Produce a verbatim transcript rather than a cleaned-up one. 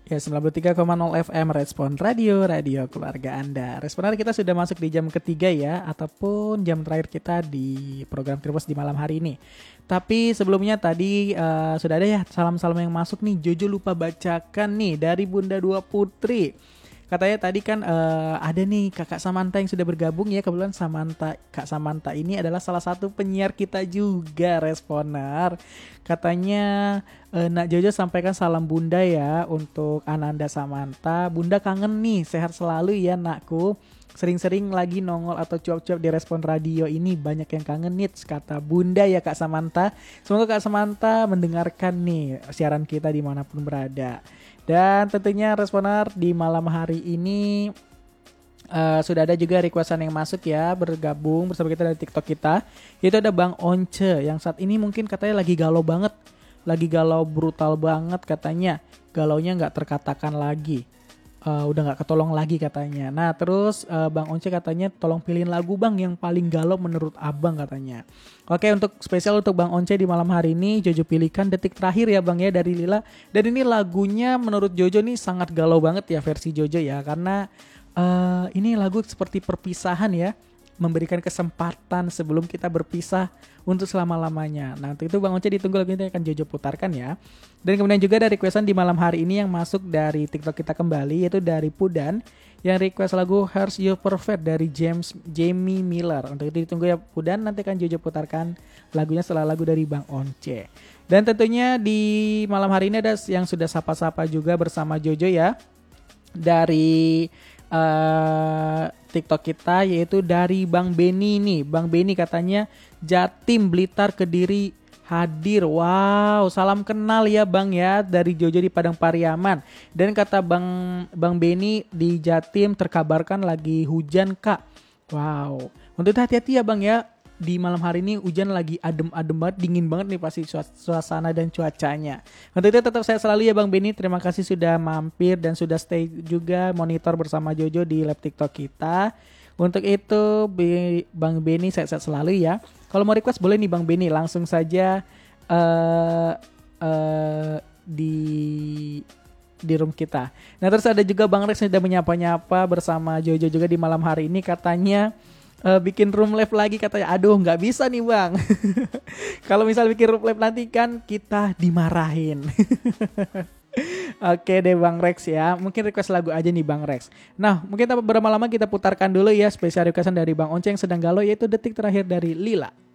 Ya, sembilan puluh tiga koma nol F M Respon Radio, radio keluarga Anda. Responer kita sudah masuk di jam ketiga ya, ataupun jam terakhir kita di program Tribus di malam hari ini. Tapi sebelumnya tadi uh, sudah ada ya salam-salam yang masuk nih. Jojo lupa bacakan nih dari Bunda Dua Putri. Katanya tadi kan uh, ada nih Kakak Samantha yang sudah bergabung ya. Kebetulan Samantha, Kak Samantha ini adalah salah satu penyiar kita juga, Responer. Katanya uh, Nak Jojo sampaikan salam Bunda ya untuk Ananda Samantha. Bunda kangen nih, sehat selalu ya nakku. Sering-sering lagi nongol atau cuap-cuap di Respon Radio ini, banyak yang kangen nih, kata Bunda ya Kak Samantha. Semoga Kak Samantha mendengarkan nih siaran kita dimanapun berada. Dan tentunya Responer di malam hari ini uh, sudah ada juga requestan yang masuk ya, bergabung bersama kita dari TikTok kita. Itu ada Bang Once yang saat ini mungkin katanya lagi galau banget. Lagi galau brutal banget katanya. Galaunya gak terkatakan lagi. Uh, udah gak ketolong lagi katanya. Nah terus uh, Bang Once katanya tolong pilihin lagu bang yang paling galau menurut abang katanya. Oke, untuk spesial untuk Bang Once di malam hari ini Jojo pilihkan Detik Terakhir ya bang ya dari Lila. Dan ini lagunya menurut Jojo nih sangat galau banget ya versi Jojo ya. Karena uh, ini lagu seperti perpisahan ya, memberikan kesempatan sebelum kita berpisah untuk selama-lamanya. Nah untuk itu Bang Once ditunggu lagu ini akan Jojo putarkan ya. Dan kemudian juga ada requestan di malam hari ini yang masuk dari TikTok kita kembali, yaitu dari Pudan yang request lagu Here's You Perfect dari James Jamie Miller. Untuk itu ditunggu ya Pudan, nanti akan Jojo putarkan lagunya setelah lagu dari Bang Once. Dan tentunya di malam hari ini ada yang sudah sapa-sapa juga bersama Jojo ya, dari uh, TikTok kita, yaitu dari Bang Beni nih. Bang Beni katanya Jatim, Blitar, Kediri hadir. Wow, salam kenal ya Bang ya dari Jojo di Padang Pariaman. Dan kata Bang Bang Beni di Jatim terkabarkan lagi hujan Kak. Wow. Untuk itu hati-hati ya Bang ya. Di malam hari ini hujan lagi adem-adem banget, dingin banget nih pasti suasana dan cuacanya. Untuk itu tetap saya selalu ya Bang Beni. Terima kasih sudah mampir dan sudah stay juga monitor bersama Jojo di live TikTok kita. Untuk itu Bang Beni sehat-sehat selalu ya. Kalau mau request boleh nih Bang Beni, langsung saja uh, uh, di di room kita. Nah terus ada juga Bang Rex yang sudah menyapa-nyapa bersama Jojo juga di malam hari ini, katanya Uh, bikin room live lagi katanya. Aduh nggak bisa nih Bang. Kalau misal bikin room live nanti kan kita dimarahin. Oke deh Bang Rex ya. Mungkin request lagu aja nih Bang Rex. Nah mungkin berlama-lama kita putarkan dulu ya spesial requestan dari Bang Once yang sedang galau, yaitu Detik Terakhir dari Lila.